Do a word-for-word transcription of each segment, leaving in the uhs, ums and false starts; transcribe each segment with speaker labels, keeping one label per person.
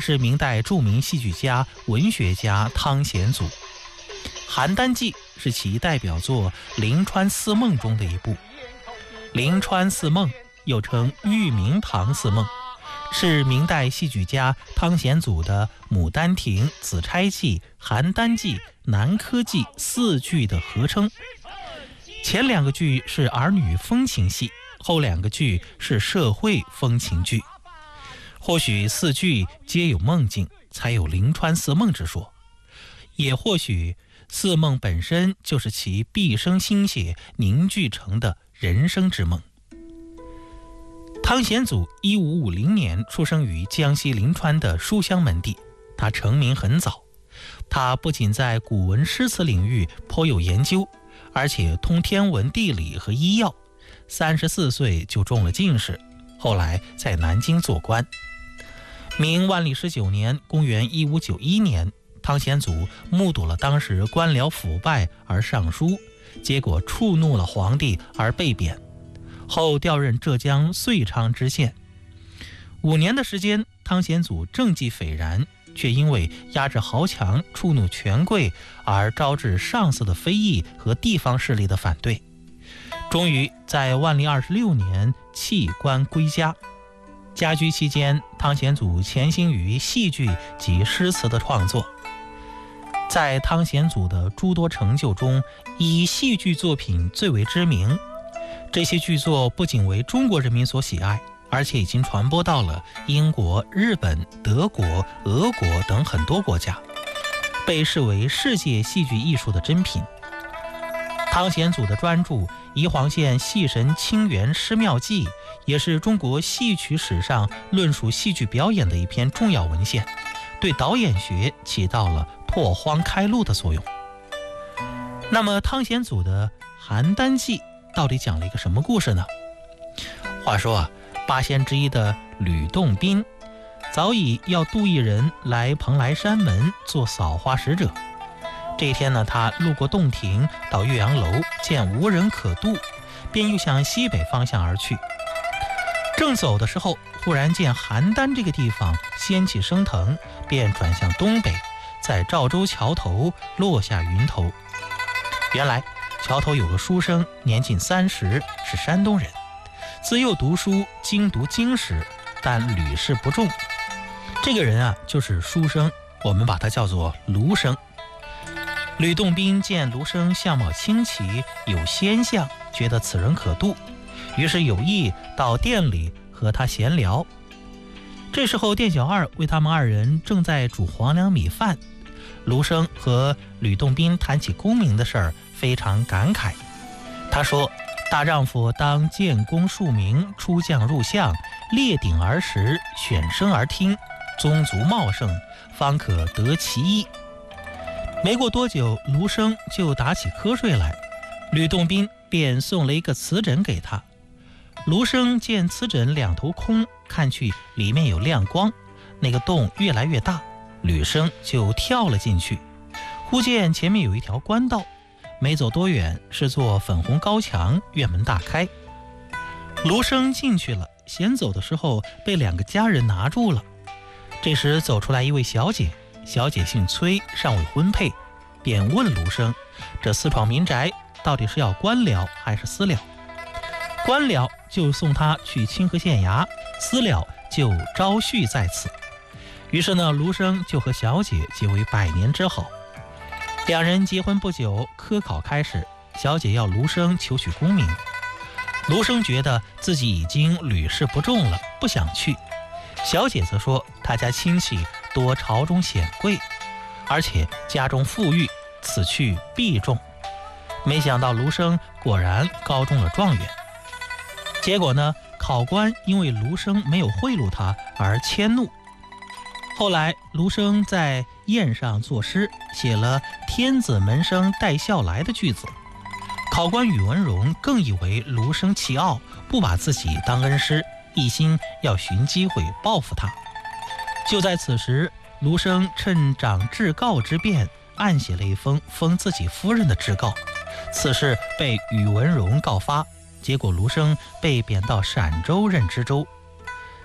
Speaker 1: 是明代著名戏剧家、文学家汤显祖。邯郸记是其代表作《临川四梦》中的一部。临川四梦又称玉茗堂四梦，是明代戏剧家汤显祖的《牡丹亭》《紫钗记》《邯郸记》《南柯记》四剧的合称。前两个剧是儿女风情戏，后两个剧是社会风情剧。或许四剧皆有梦境，才有临川四梦之说，也或许四梦本身就是其毕生心血凝聚成的人生之梦。汤显祖一五五零年出生于江西临川的书香门第，他成名很早。他不仅在古文诗词领域颇有研究，而且通天文地理和医药。三十四岁就中了进士，后来在南京做官。明万历十九年，公元一五九一年，汤显祖目睹了当时官僚腐败而上书，结果触怒了皇帝而被贬，后调任浙江遂昌知县。五年的时间，汤显祖政绩斐然，却因为压制豪强、触怒权贵而招致上司的非议和地方势力的反对，终于在万历二十六年弃官归家。家居期间，汤显祖潜心于戏剧及诗词的创作。在汤显祖的诸多成就中，以戏剧作品最为知名。这些剧作不仅为中国人民所喜爱，而且已经传播到了英国、日本、德国、俄国等很多国家，被视为世界戏剧艺术的珍品。汤显祖的专著《宜黄县戏神清源师庙记》也是中国戏曲史上论述戏剧表演的一篇重要文献，对导演学起到了破荒开路的作用。那么汤显祖的《邯郸记》到底讲了一个什么故事呢？话说啊，八仙之一的吕洞宾早已要渡一人来蓬莱山门做扫花使者。这一天呢，他路过洞庭，到岳阳楼，见无人可渡，便又向西北方向而去。正走的时候，忽然见邯郸这个地方仙气升腾，便转向东北，在赵州桥头落下云头。原来桥头有个书生，年近三十，是山东人，自幼读书，精读经史，但屡试不中。这个人啊，就是书生，我们把他叫做卢生。吕洞宾见卢生相貌清奇，有仙相，觉得此人可渡，于是有意到店里和他闲聊。这时候店小二为他们二人正在煮黄粱米饭，卢生和吕洞宾谈起功名的事儿，非常感慨。他说，大丈夫当建功树名，出将入相，列鼎而食，选生而听，宗族茂盛，方可得其一。没过多久，卢生就打起瞌睡来，吕洞宾便送了一个瓷枕给他。卢生见瓷枕两头空，看去里面有亮光，那个洞越来越大，吕生就跳了进去。忽见前面有一条官道，没走多远，是座粉红高墙，院门大开。卢生进去了，嫌走的时候被两个家人拿住了。这时走出来一位小姐，小姐姓崔，尚未婚配，便问卢生，这私闯民宅到底是要官僚还是私了？官僚就送他去清河县衙，私了就招婿在此。于是呢，卢生就和小姐结为百年之好。两人结婚不久，科考开始，小姐要卢生求取功名。卢生觉得自己已经屡试不中了，不想去。小姐则说，他家亲戚多朝中显贵，而且家中富裕，此去必中。没想到卢生果然高中了状元。结果呢，考官因为卢生没有贿赂他而迁怒。后来卢生在宴上作诗，写了天子门生带笑来的句子。考官宇文荣更以为卢生气傲，不把自己当恩师，一心要寻机会报复他。就在此时，卢生趁长制告之便，暗写了一封封自己夫人的制告。此事被宇文荣告发，结果卢生被贬到陕州任知州。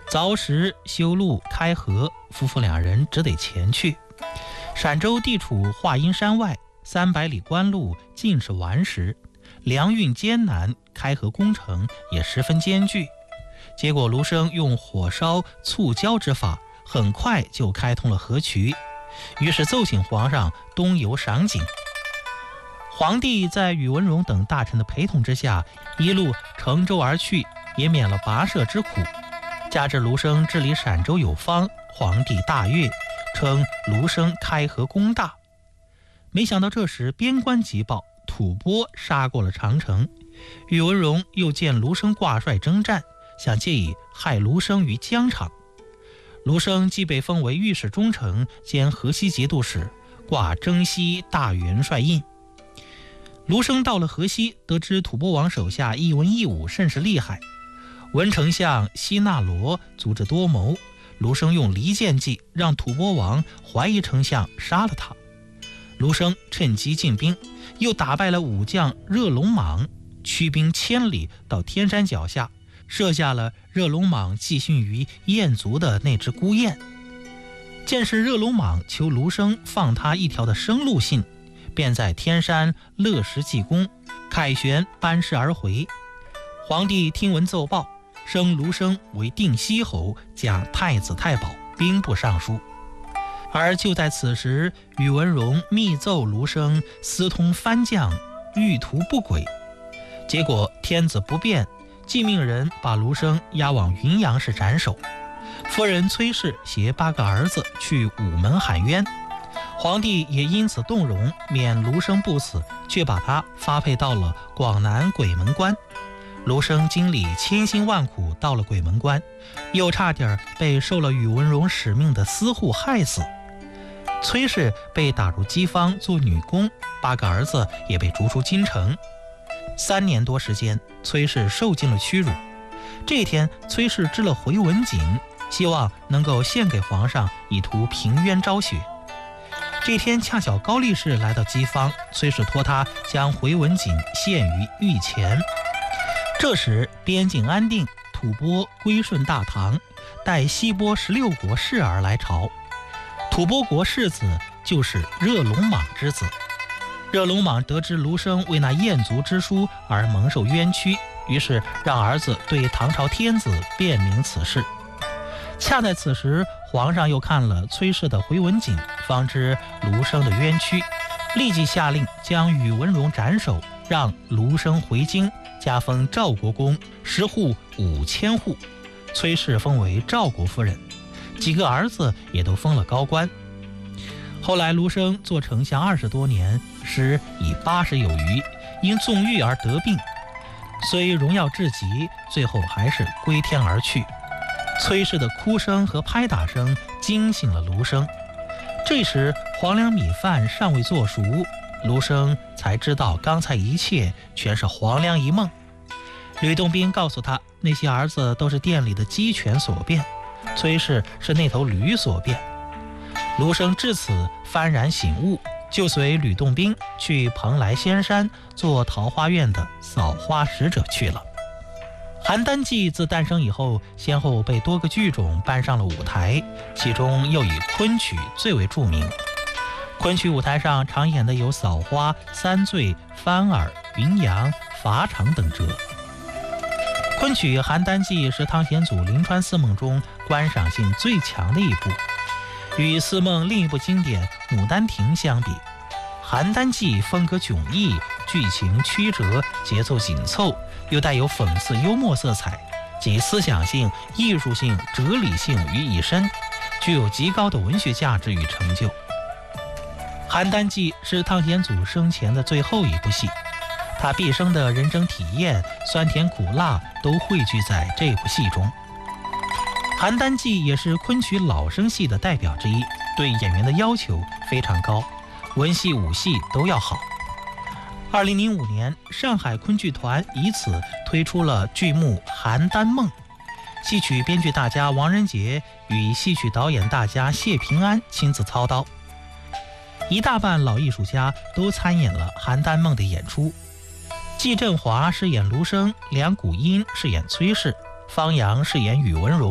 Speaker 1: 凿石修路开河，夫妇两人只得前去。陕州地处华阴山外，三百里官路尽是顽石，粮运艰难，开河工程也十分艰巨。结果卢生用火烧促浇之法，很快就开通了河渠，于是奏请皇上东游赏景。皇帝在宇文荣等大臣的陪同之下，一路乘舟而去，也免了跋涉之苦。加之卢生治理陕州有方，皇帝大悦，称卢生开河功大。没想到这时边关急报，吐蕃杀过了长城。宇文荣又见卢生挂帅征战，想借以害卢生于疆场。卢生既被封为御史中丞兼河西节度使，挂征西大元帅印。卢生到了河西，得知吐蕃王手下一文一武甚是厉害，文丞相西那罗足智多谋，卢生用离间计让吐蕃王怀疑丞相杀了他。卢生趁机进兵，又打败了武将热龙莽，驱兵千里到天山脚下，设下了热龙莽寄训于燕族的那只孤雁。见是热龙莽求卢生放他一条的生路信，便在天山乐石济公，凯旋班师而回。皇帝听闻奏报，升卢生为定西侯，将太子太保，兵部尚书。而就在此时，宇文荣密奏卢生私通藩将，欲图不轨。结果天子不便，即命人把卢生押往云阳市斩首。夫人崔氏携八个儿子去午门喊冤，皇帝也因此动容，免卢生不死，却把他发配到了广南鬼门关。卢生经历千辛万苦到了鬼门关，又差点被受了宇文荣使命的司户害死。崔氏被打入饥荒做女工，八个儿子也被逐出京城。三年多时间，崔氏受尽了屈辱。这一天，崔氏织了回文锦，希望能够献给皇上，以图平冤昭雪。这天恰巧高力士来到机方，崔氏托他将回文锦献于御前。这时边境安定，吐蕃归顺大唐，待西波十六国侍儿来朝。吐蕃国世子就是热龙莽之子。热龙莽得知卢生为那燕族之书而蒙受冤屈，于是让儿子对唐朝天子辩明此事。恰在此时，皇上又看了崔氏的回文锦，方知卢生的冤屈，立即下令将宇文荣斩首，让卢生回京，加封赵国公，十户五千户，崔氏封为赵国夫人，几个儿子也都封了高官。后来卢生做丞相二十多年，时已八十有余，因纵欲而得病，虽荣耀至极，最后还是归天而去。崔氏的哭声和拍打声惊醒了卢生。这时黄粱米饭尚未做熟，卢生才知道刚才一切全是黄粱一梦。吕洞宾告诉他，那些儿子都是店里的鸡犬所变，崔氏是那头驴所变。卢生至此幡然醒悟，就随吕洞宾去蓬莱仙山做桃花院的扫花使者去了。邯郸记自诞生以后，先后被多个剧种搬上了舞台，其中又以昆曲最为著名。昆曲舞台上常演的有扫花、三醉、翻耳、云阳、法场等折。昆曲《邯郸记》是汤显祖临川四梦中观赏性最强的一部，与四梦另一部经典《牡丹亭》相比，《邯郸记》风格迥异，剧情曲折，节奏紧凑，又带有讽刺幽默色彩，集思想性、艺术性、哲理性于一身，具有极高的文学价值与成就。《邯郸记》是汤显祖生前的最后一部戏，他毕生的人生体验、酸甜苦辣都汇聚在这部戏中。《邯郸记》也是昆曲老生戏的代表之一，对演员的要求非常高，文戏武戏都要好。二零零五年，上海昆剧团以此推出了剧目《邯郸梦》，戏曲编剧大家王仁杰与戏曲导演大家谢平安亲自操刀，一大半老艺术家都参演了《邯郸梦》的演出。季振华饰演卢生，梁谷音饰演崔氏，方洋饰演宇文荣，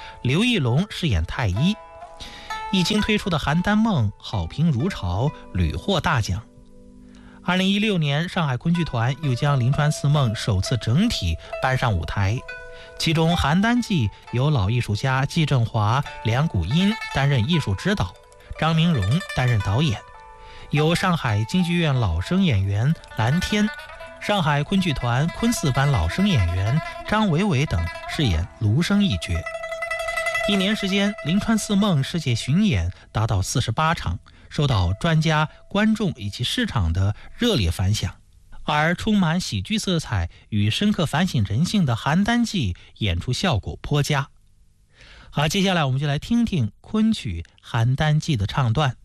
Speaker 1: 刘义隆饰演太医。一经推出的《邯郸梦》好评如潮，屡获大奖。二零一六年，上海昆剧团又将《临川四梦》首次整体搬上舞台，其中《邯郸记》由老艺术家季振华、梁谷音担任艺术指导，张明荣担任导演，由上海京剧院老生演员蓝天、上海昆剧团昆四班老生演员张伟伟等饰演卢生一角。一年时间，《临川四梦》世界巡演达到四十八场，受到专家、观众以及市场的热烈反响。而充满喜剧色彩与深刻反省人性的《邯郸记》演出效果颇佳。好，接下来我们就来听听昆曲《邯郸记》的唱段。